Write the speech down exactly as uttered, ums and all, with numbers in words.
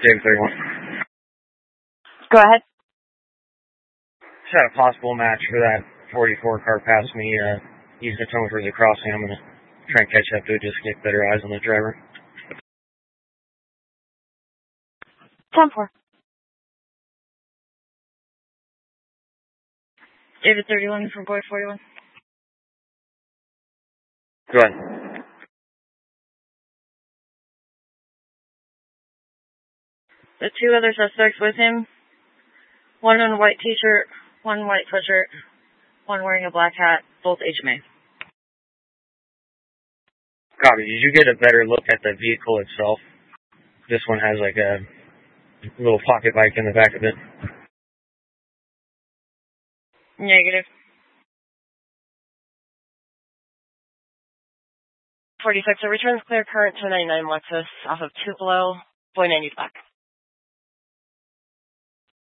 James thirty-one. Go ahead. Just had a possible match for that forty-four car past me. Uh, using the tunnel for the crossing. I'm going to try and catch up to it just to get better eyes on the driver. ten four. David thirty-one from Boy forty-one. Go ahead. The two other suspects with him, one in a white t-shirt, one white sweatshirt, one wearing a black hat, both H M A. Copy. Did you get a better look at the vehicle itself? This one has like a little pocket bike in the back of it. Negative. forty-six, a returns clear current to ninety-nine Lexus off of Tupelo, boy ninety back.